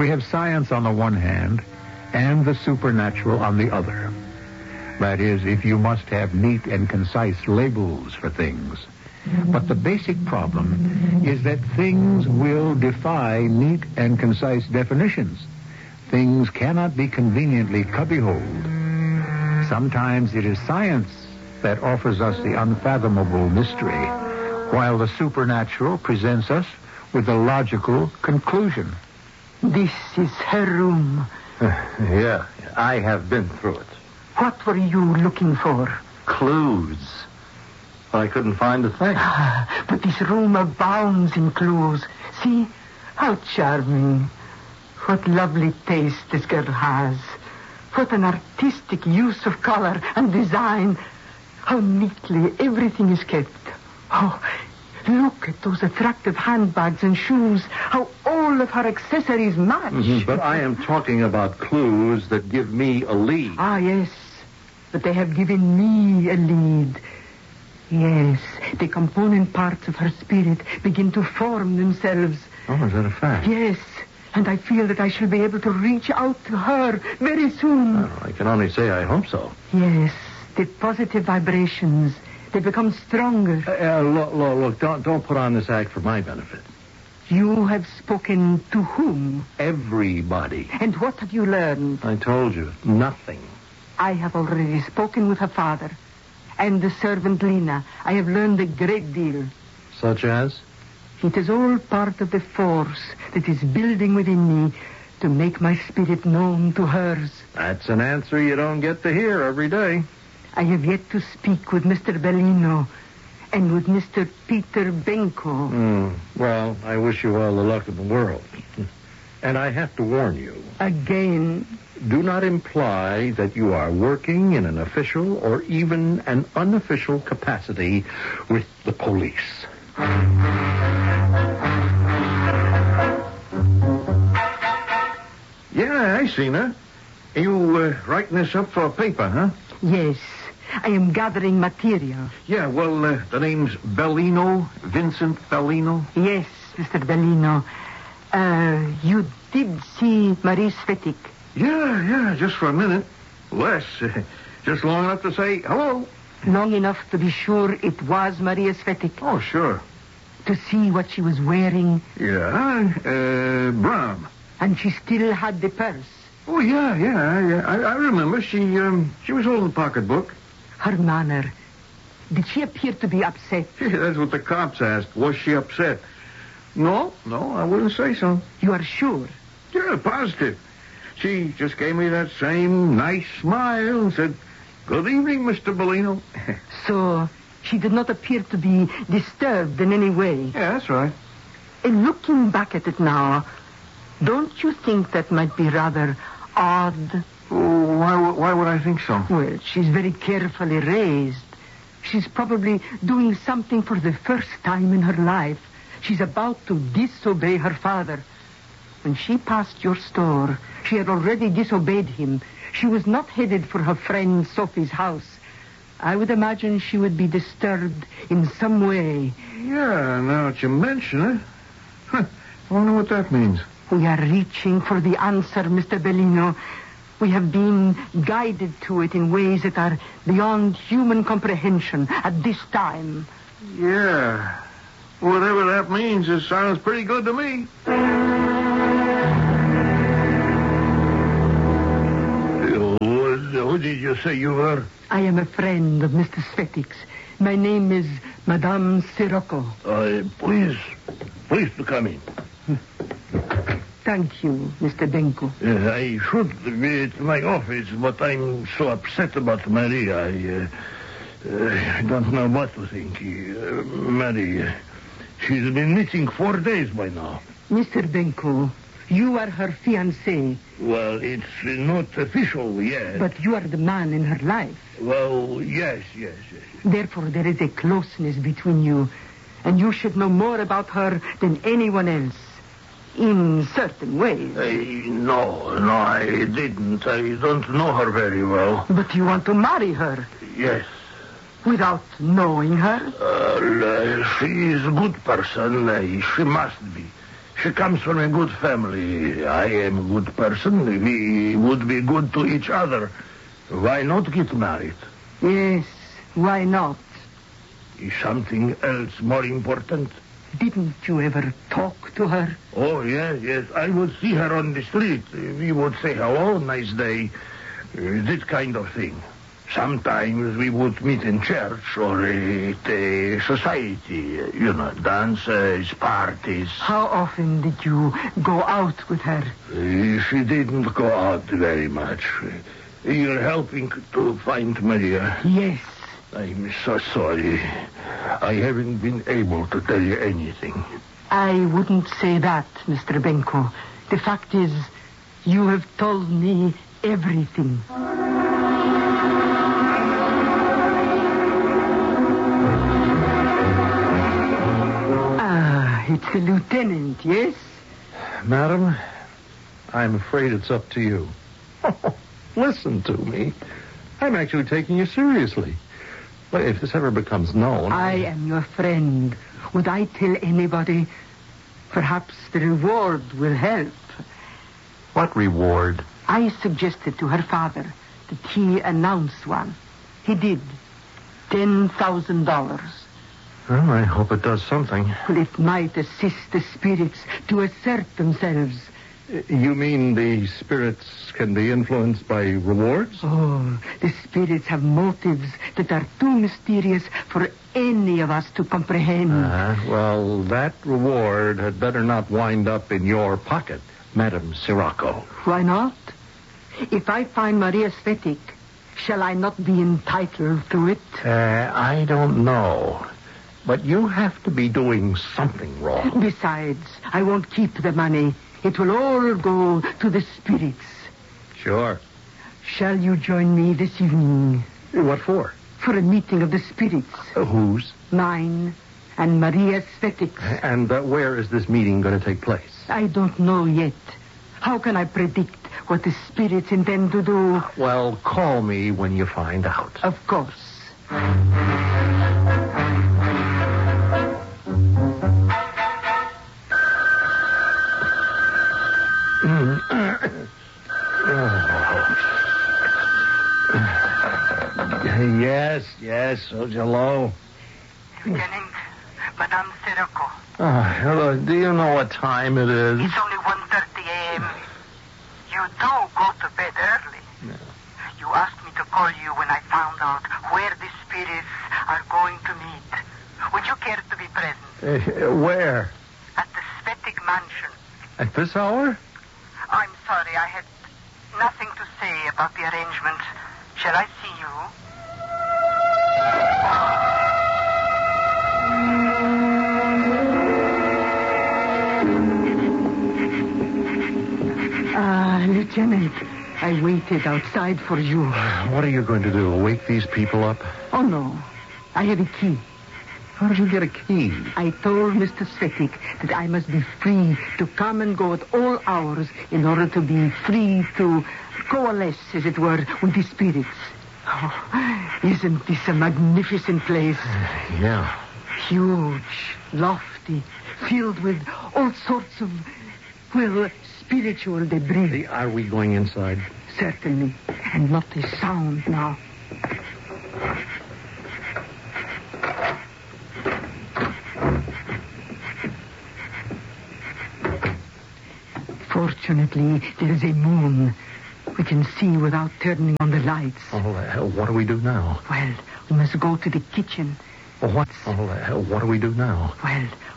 We have science on the one hand and the supernatural on the other. That is, if you must have neat and concise labels for things. But the basic problem is that things will defy neat and concise definitions. Things cannot be conveniently cubbyholed. Sometimes it is science that offers us the unfathomable mystery, while the supernatural presents us with a logical conclusion. This is her room. Yeah, I have been through it. What were you looking for? Clues. I couldn't find a thing. But this room abounds in clues. See, how charming. What lovely taste this girl has. What an artistic use of color and design. How neatly everything is kept. Oh, look at those attractive handbags and shoes. How all of her accessories match. Mm-hmm, but I am talking about clues that give me a lead. Ah, yes. But they have given me a lead. Yes, the component parts of her spirit begin to form themselves. Oh, is that a fact? Yes, and I feel that I shall be able to reach out to her very soon. Well, I can only say I hope so. Yes, the positive vibrations, they become stronger. Look, don't put on this act for my benefit. You have spoken to whom? Everybody. And what have you learned? I told you, nothing. I have already spoken with her father. And the servant Lena. I have learned a great deal. Such as? It is all part of the force that is building within me to make my spirit known to hers. That's an answer you don't get to hear every day. I have yet to speak with Mr. Bellino and with Mr. Peter Benko. Well, I wish you all the luck in the world. And I have to warn you. Again. Do not imply that you are working in an official or even an unofficial capacity with the police. Yeah, I seen her. You writing this up for a paper, huh? Yes, I am gathering material. Yeah, well, the name's Bellino, Vincent Bellino. Yes, Mr. Bellino. You did see Marie Svetic. Yeah, just for a minute. Less. Just long enough to say hello. Long enough to be sure it was Maria Svetic. Oh, sure. To see what she was wearing. Yeah, brown. And she still had the purse. Oh, yeah. I remember. She was holding the pocketbook. Her manner. Did she appear to be upset? Yeah, that's what the cops asked. Was she upset? No, I wouldn't say so. You are sure? Yeah, positive. She just gave me that same nice smile and said, "Good evening, Mr. Bellino." So she did not appear to be disturbed in any way. Yeah, that's right. And looking back at it now, don't you think that might be rather odd? Oh, why would I think so? Well, she's very carefully raised. She's probably doing something for the first time in her life. She's about to disobey her father. When she passed your store, she had already disobeyed him. She was not headed for her friend Sophie's house. I would imagine she would be disturbed in some way. Yeah, now that you mention it. I wonder what that means. We are reaching for the answer, Mr. Bellino. We have been guided to it in ways that are beyond human comprehension at this time. Yeah. Whatever that means, it sounds pretty good to me. Who did you say you were? I am a friend of Mr. Svetic's. My name is Madame Sirocco. Please to come in. Thank you, Mr. Benko. I should be at my office, but I'm so upset about Maria. I don't know what to think. Maria, she's been missing 4 days by now. Mr. Benko, you are her fiancé. Well, it's not official yet. But you are the man in her life. Well, yes. Therefore, there is a closeness between you. And you should know more about her than anyone else. In certain ways. No, I didn't. I don't know her very well. But you want to marry her? Yes. Without knowing her? She is a good person. She must be. She comes from a good family. I am a good person. We would be good to each other. Why not get married? Yes, why not? Is something else more important? Didn't you ever talk to her? Oh, yes. I would see her on the street. We would say, hello, nice day. This kind of thing. Sometimes we would meet in church or at a society, dances, parties. How often did you go out with her? She didn't go out very much. You're helping to find Maria. Yes. I'm so sorry. I haven't been able to tell you anything. I wouldn't say that, Mr. Benko. The fact is, you have told me everything. It's the lieutenant, yes? Madam, I'm afraid it's up to you. Listen to me. I'm actually taking you seriously. But if this ever becomes known... I am your friend. Would I tell anybody? Perhaps the reward will help. What reward? I suggested to her father that he announce one. He did. $10,000. Well, I hope it does something. Well, it might assist the spirits to assert themselves. You mean the spirits can be influenced by rewards? Oh, the spirits have motives that are too mysterious for any of us to comprehend. Well, that reward had better not wind up in your pocket, Madam Sirocco. Why not? If I find Maria Svetic, shall I not be entitled to it? I don't know. But you have to be doing something wrong. Besides, I won't keep the money. It will all go to the spirits. Sure. Shall you join me this evening? What for? For a meeting of the spirits. Whose? Mine and Maria Svetic's. And where is this meeting going to take place? I don't know yet. How can I predict what the spirits intend to do? Well, call me when you find out. Of course. Yes, hello. Lieutenant, Madame Sirocco. Hello. Do you know what time it is? It's only 1:30 a.m. You do go to bed early. No. You asked me to call you when I found out where the spirits are going to meet. Would you care to be present? Where? At the Svetic Mansion. At this hour? I'm sorry, I had nothing to say about the arrangements. Shall I see you? Lieutenant, I waited outside for you. What are you going to do? Wake these people up? Oh, no. I have a key. How did you get a key? I told Mr. Svetic that I must be free to come and go at all hours in order to be free to coalesce, as it were, with the spirits. Oh, isn't this a magnificent place? Yeah. Huge, lofty, filled with all sorts of, spiritual debris. Are we going inside? Certainly. And not a sound now. Fortunately, there is a moon. We can see without turning on the lights. Oh, what do we do now? Well, we must go to the kitchen. What do we do now? Well,